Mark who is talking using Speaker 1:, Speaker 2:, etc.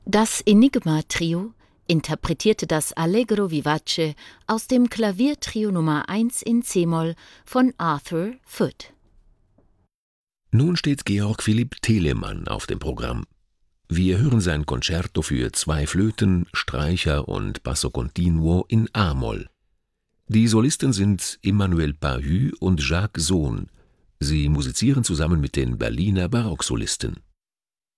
Speaker 1: Das Enigma-Trio interpretierte das Allegro vivace aus dem Klaviertrio Nummer 1 in c-Moll von Arthur Foote.
Speaker 2: Nun steht Georg Philipp Telemann auf dem Programm. Wir hören sein Concerto für 2 Flöten, Streicher und Basso Continuo in a-Moll. Die Solisten sind Emmanuel Pahud und Jacques Sohn. Sie musizieren zusammen mit den Berliner Barocksolisten.